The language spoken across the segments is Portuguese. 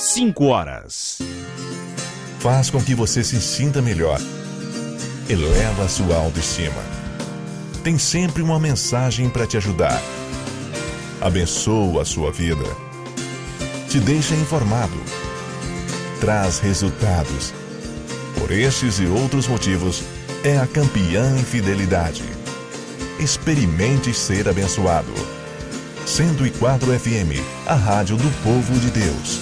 5 horas. Faz com que você se sinta melhor. Eleva a sua autoestima. Tem sempre uma mensagem para te ajudar. Abençoa a sua vida. Te deixa informado. Traz resultados. Por estes e outros motivos, é a campeã em fidelidade. Experimente ser abençoado. 104 FM, a rádio do povo de Deus.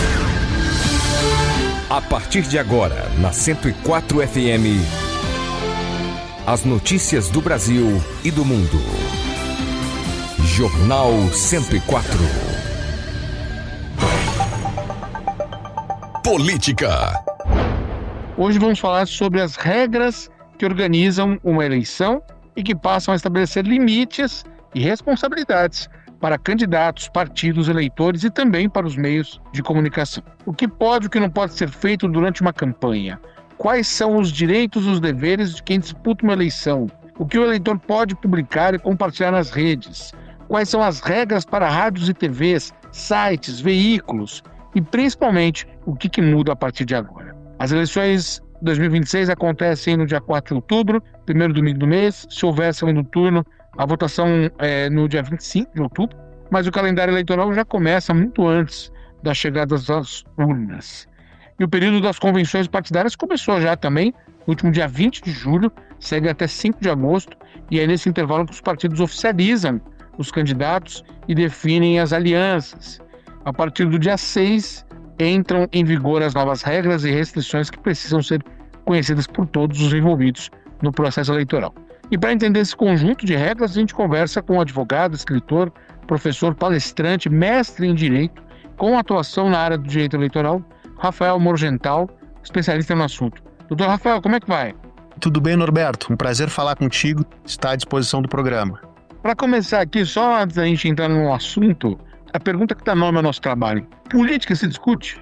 A partir de agora, na 104 FM, as notícias do Brasil e do mundo. Jornal 104. Política. Hoje vamos falar sobre as regras que organizam uma eleição e que passam a estabelecer limites e responsabilidades para candidatos, partidos, eleitores e também para os meios de comunicação. O que pode e o que não pode ser feito durante uma campanha? Quais são os direitos e os deveres de quem disputa uma eleição? O que o eleitor pode publicar e compartilhar nas redes? Quais são as regras para rádios e TVs, sites, veículos? E principalmente, o que muda a partir de agora? As eleições 2026 acontecem no dia 4 de outubro, primeiro domingo do mês. Se houver segundo turno, a votação é no dia 25 de outubro, mas o calendário eleitoral já começa muito antes da chegada das urnas. E o período das convenções partidárias começou já também, no último dia 20 de julho, segue até 5 de agosto, e é nesse intervalo que os partidos oficializam os candidatos e definem as alianças. A partir do dia 6, entram em vigor as novas regras e restrições que precisam ser conhecidas por todos os envolvidos no processo eleitoral. E para entender esse conjunto de regras, a gente conversa com um advogado, escritor, professor, palestrante, mestre em Direito, com atuação na área do Direito Eleitoral, Rafael Morgenthal, especialista no assunto. Doutor Rafael, como é que vai? Tudo bem, Norberto? Um prazer falar contigo, está à disposição do programa. Para começar aqui, só antes da gente entrar no assunto, a pergunta que dá nome ao nosso trabalho: política se discute?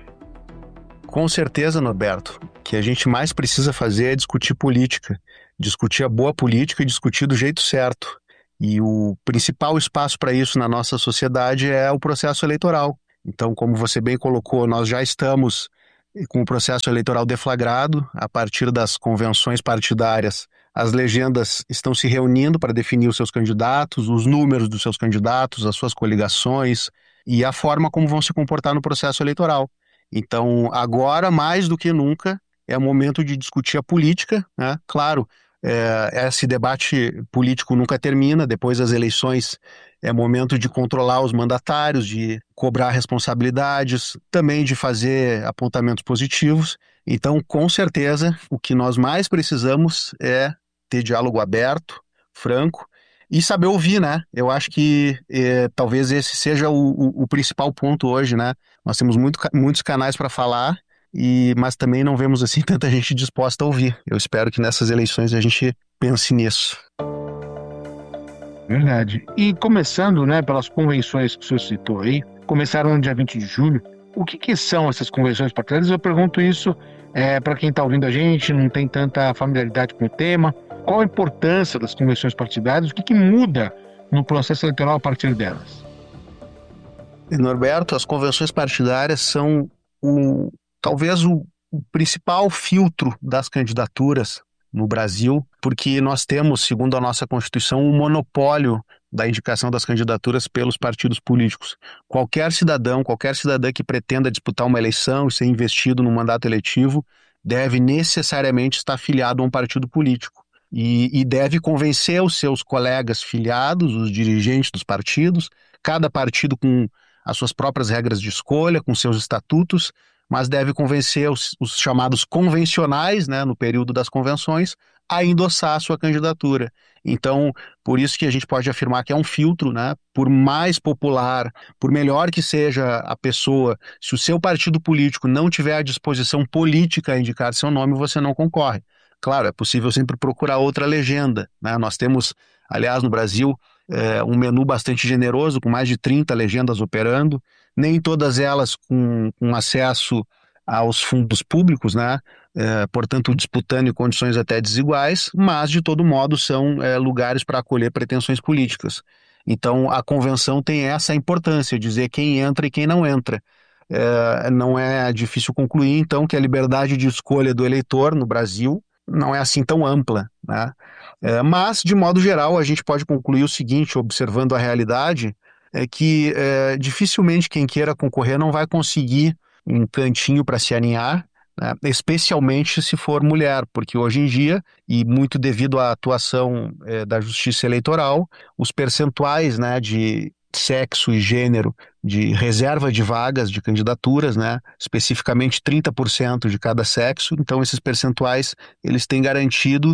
Com certeza, Norberto. O que a gente mais precisa fazer é discutir política. Discutir a boa política e discutir do jeito certo. E o principal espaço para isso na nossa sociedade é o processo eleitoral. Então, como você bem colocou, nós já estamos com o processo eleitoral deflagrado. A partir das convenções partidárias, as legendas estão se reunindo para definir os seus candidatos, os números dos seus candidatos, as suas coligações e a forma como vão se comportar no processo eleitoral. Então, agora, mais do que nunca, é o momento de discutir a política, né? Claro, esse debate político nunca termina. Depois das eleições é momento de controlar os mandatários, de cobrar responsabilidades, também de fazer apontamentos positivos. Então, com certeza, o que nós mais precisamos é ter diálogo aberto, franco e saber ouvir, né? Eu acho que talvez esse seja o principal ponto hoje, né? Nós temos muitos canais para falar, mas também não vemos assim tanta gente disposta a ouvir. Eu espero que nessas eleições a gente pense nisso. Verdade. E começando, né, pelas convenções que o senhor citou aí, começaram no dia 20 de julho. O que são essas convenções partidárias? Eu pergunto isso para quem está ouvindo a gente, não tem tanta familiaridade com o tema. Qual a importância das convenções partidárias? O que muda no processo eleitoral a partir delas? Norberto, as convenções partidárias são talvez o principal filtro das candidaturas no Brasil, porque nós temos, segundo a nossa Constituição, um monopólio da indicação das candidaturas pelos partidos políticos. Qualquer cidadão, qualquer cidadã que pretenda disputar uma eleição e ser investido no mandato eletivo deve necessariamente estar filiado a um partido político e deve convencer os seus colegas filiados, os dirigentes dos partidos, cada partido com as suas próprias regras de escolha, com seus estatutos, mas deve convencer os chamados convencionais, né, no período das convenções, a endossar a sua candidatura. Então, por isso que a gente pode afirmar que é um filtro, né? Por mais popular, por melhor que seja a pessoa, se o seu partido político não tiver a disposição política a indicar seu nome, você não concorre. Claro, é possível sempre procurar outra legenda, né? Nós temos, aliás, no Brasil, um menu bastante generoso, com mais de 30 legendas operando, nem todas elas com acesso aos fundos públicos, né? Portanto, disputando em condições até desiguais, mas, de todo modo, são lugares para acolher pretensões políticas. Então, a convenção tem essa importância, dizer quem entra e quem não entra. não é difícil concluir, então, que a liberdade de escolha do eleitor no Brasil não é assim tão ampla, né? Mas, de modo geral, a gente pode concluir o seguinte, observando a realidade, é que dificilmente quem queira concorrer não vai conseguir um cantinho para se aninhar, né? Especialmente se for mulher, porque hoje em dia, e muito devido à atuação da Justiça Eleitoral, os percentuais, né, de sexo e gênero de reserva de vagas de candidaturas, né, especificamente 30% de cada sexo, então esses percentuais eles têm garantido,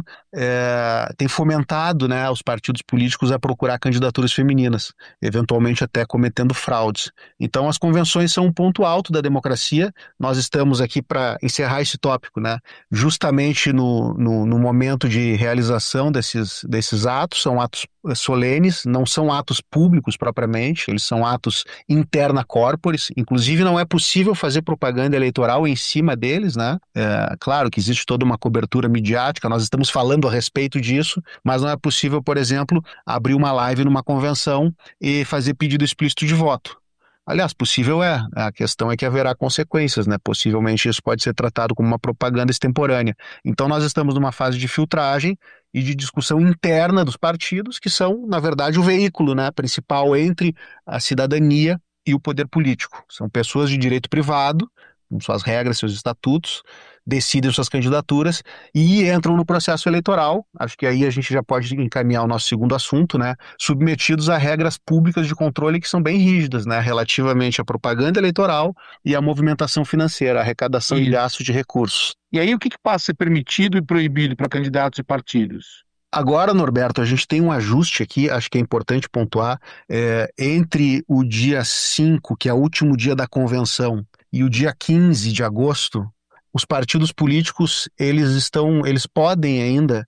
têm fomentado, né, os partidos políticos a procurar candidaturas femininas, eventualmente até cometendo fraudes. Então as convenções são um ponto alto da democracia. Nós estamos aqui para encerrar esse tópico, né, justamente no momento de realização desses atos. São atos solenes, não são atos públicos propriamente, eles são atos interna corporis, inclusive não é possível fazer propaganda eleitoral em cima deles, né? Claro que existe toda uma cobertura midiática, nós estamos falando a respeito disso, mas não é possível, por exemplo, abrir uma live numa convenção e fazer pedido explícito de voto. Aliás, possível a questão é que haverá consequências, né? Possivelmente isso pode ser tratado como uma propaganda extemporânea. Então nós estamos numa fase de filtragem e de discussão interna dos partidos, que são, na verdade, o veículo, né, principal entre a cidadania e o poder político. São pessoas de direito privado, com suas regras, seus estatutos, decidem suas candidaturas e entram no processo eleitoral. Acho que aí a gente já pode encaminhar o nosso segundo assunto, né? Submetidos a regras públicas de controle que são bem rígidas, né? Relativamente à propaganda eleitoral e à movimentação financeira, à arrecadação e gasto de recursos. E aí o que passa a ser permitido e proibido para candidatos e partidos? Agora, Norberto, a gente tem um ajuste aqui, acho que é importante pontuar, entre o dia 5, que é o último dia da convenção, e o dia 15 de agosto, os partidos políticos, eles podem ainda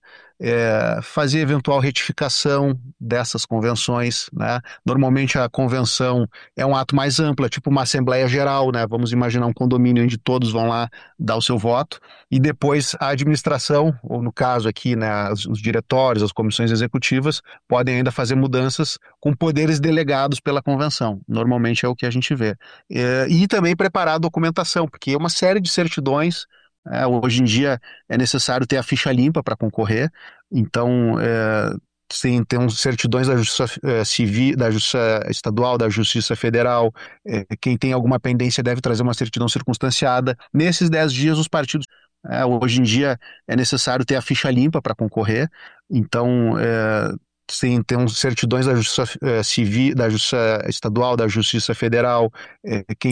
fazer eventual retificação dessas convenções, né? Normalmente a convenção é um ato mais amplo, é tipo uma assembleia geral, né? Vamos imaginar um condomínio onde todos vão lá dar o seu voto, e depois a administração, ou no caso aqui, né, os diretórios, as comissões executivas, podem ainda fazer mudanças com poderes delegados pela convenção. Normalmente é o que a gente vê. E também preparar a documentação, porque é uma série de certidões. Hoje em dia é necessário ter a ficha limpa para concorrer, então tem certidões da Justiça Civil, da Justiça Estadual, da Justiça Federal. Quem tem alguma pendência deve trazer uma certidão circunstanciada. Nesses 10 dias os partidos, hoje em dia é necessário ter a ficha limpa para concorrer, então tem certidões da Justiça Civil, da Justiça Estadual, da Justiça Federal. Quem